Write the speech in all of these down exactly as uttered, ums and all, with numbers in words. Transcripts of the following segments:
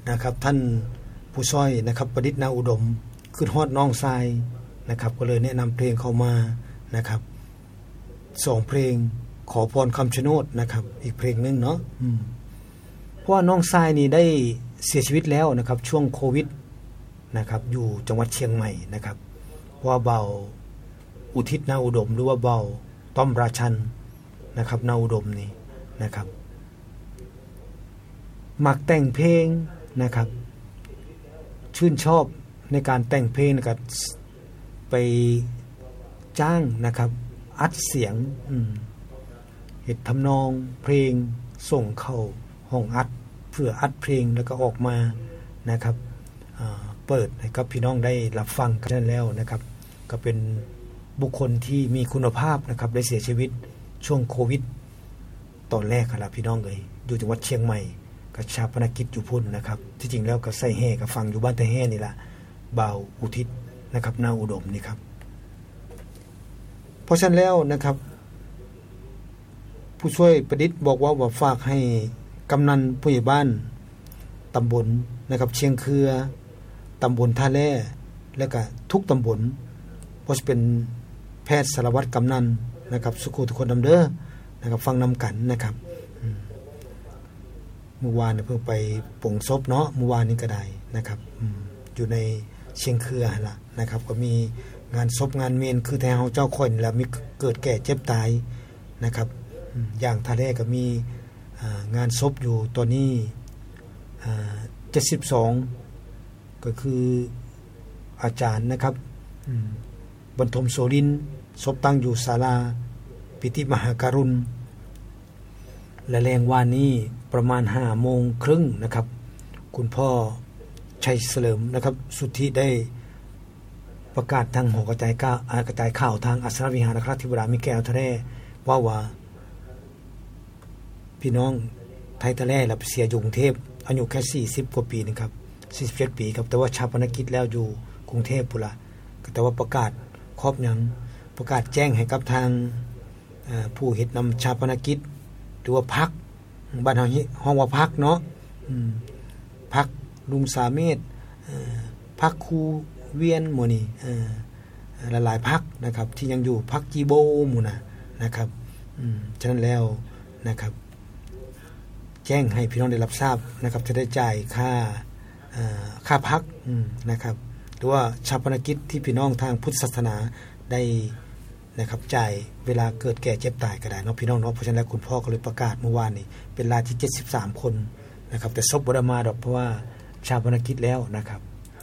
นะครับท่านผู้ช่วยนะครับประดิษฐ์นาอุดมขึ้นฮอดน้องทรายนะครับก็เลยแนะนำเพลงเข้ามานะครับสองเพลงขอพรคำชะโนดนะครับอีกเพลงนึงเนาะอืมเพราะว่าน้องทรายนี่ได้เสียชีวิตแล้วนะครับช่วงโควิดนะครับอยู่จังหวัดเชียงใหม่นะครับเพราะว่าเบาอุทิศนาอุดมหรือว่าเบาต้อมราชันนะครับนาอุดมนี่นะครับมักแต่งเพลงนะครับชื่นชอบในการแต่งเพลงนะครับไปจ้างนะครับอัดเสียงเฮ็ดทำนองเพลงส่งเข้าห้องอัดเพื่ออัดเพลงแล้วก็ออกมานะครับเปิดให้กับพี่น้องได้รับฟังกันแล้วนะครับก็เป็นบุคคลที่มีคุณภาพนะครับได้เสียชีวิตช่วงโควิดตอนแรกครับพี่น้องเอ้ยอยู่จังหวัดเชียงใหม่ก็ชาปนกิจอยู่พุ่นนะครับที่จริงแล้วก็ใส่แห่ก็ฟังอยู่บ้านแต่แห่นี่ล่ะบ่าวอุทิศนะครับนาอุดมนี่ครับเพราะฉะนั้นแล้วนะครับผู้ช่วยประดิษฐ์บอกว่าว่าฝากให้กำนันผู้ใหญ่บ้านตำบลนะครับเชียงเครือตำบลท่าแร่และก็ทุกตำบลเพราะจะเป็นแพทย์สารวัตรกำนันนะครับสุขุทุกคนนำเด้อนะครับฟังนำกันนะครับเมื่อวานเนี่ยเพิ่งไปปงศพเนาะเมื่อวานนี้ก็ได้นะครับอยู่ในเชียงเครือล่ะนะครับก็มีงานศพงานเมนคือแท้เฮาเจ้าคนแล้วมีเกิดแก่เจ็บตายนะครับอย่างท่าแร่ก็มีงานศพอยู่ตัวนี้เจ็ดสิบสองก็คืออาจารย์นะครับบรรทมโสรินศพตั้งอยู่ศาลาปิติมหาการุณและแรงวานนี้ประมาณ ห้าโมงครึ่งนะครับคุณพ่อชัยเฉลิมนะครับสุทธิได้ประกาศทางหอกระจายข่าวกระจายข่าวทางอัสรวิหารนะครับที่บรามีแก้วทะเลว่าว่าพี่น้องไทยทะเลรับเสียอยู่กรุงเทพอายุแค่สี่สิบกว่าปีนะครับสี่สิบเจ็ดปีครับแต่ว่าชาปนกิจแล้วอยู่กรุงเทพพุ่นล่ะแต่ว่าประกาศครอบหยังประกาศแจ้งให้กับทางผู้เฮ็ดนำชาปนกิจหรือว่าพรรคบ้านเฮาห้องว่าพรรคเนาะอืมพรรคลุงสาเมธเอ่อพรรคครูเวียนหมู่นี่เอ่อหลายๆพรรคนะครับที่ยังอยู่พรรคจีโบหมู่น่ะนะครับอืมฉะนั้นแล้วนะครับแจ้งให้พี่น้องได้รับทราบนะครับจะได้จ่ายค่าเอ่อค่าพรรคอืมนะครับหรือว่าชาปนกิจที่พี่น้องทางพุทธศาสนาได้นะครับจ่ายเวลาเกิดแก่เจ็บตายก็ได้เนาะพี่น้องเนาะเพราะฉะนั้นแล้วคุณพ่อก็เลยประกาศเมื่อวานนี้เป็นรายที่เจ็ดสิบสามคนนะครับแต่ศพบ่ได้มาดอกเพราะว่าชาปนกิจแล้วนะครับ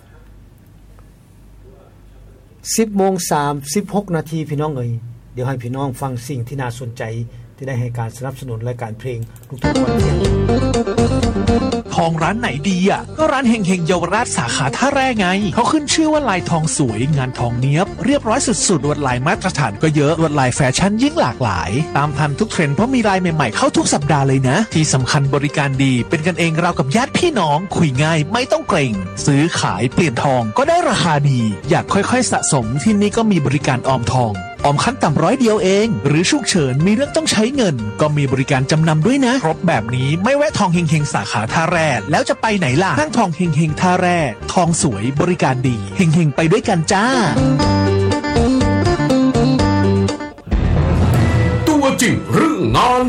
สิบโมงสามสิบหก นาทีพี่น้องเอ้ยเดี๋ยวให้พี่น้องฟังสิ่งที่น่าสนใจที่ได้ให้การสนับสนุนรายการเพลงลูกทุ่งวันเที่ยงทองร้านไหนดีอ่ะก็ร้านเฮงเฮงเยาวราชสาขาท่าแร่ไงเขาขึ้นชื่อว่าลายทองสวยงานทองเนียบเรียบร้อยสุดๆลวดลายมาตรฐานก็เยอะลวดลายแฟชั่นยิ่งหลากหลายตามทันทุกเทรนด์เพราะมีลายใหม่ๆเข้าทุกสัปดาห์เลยนะที่สำคัญบริการดีเป็นกันเองราวกับญาติพี่น้องคุยง่ายไม่ต้องเกรงซื้อขายเปลี่ยนทองก็ได้ราคาดีอยากค่อยๆสะสมที่นี่ก็มีบริการออมทองออมขั้นต่ำร้อยเดียวเองหรือฉุกเฉินมีเรื่องต้องใช้เงินก็มีบริการจำนำด้วยนะครบแบบนี้ไม่แวะทองเฮงเฮงสาขาท่าแร่แล้วจะไปไหนล่ะห้างทองเฮงเฮงท่าแร่ทองสวยบริการดีเฮงเฮงไปด้วยกันจ้าตัวจริงเรื่องงาน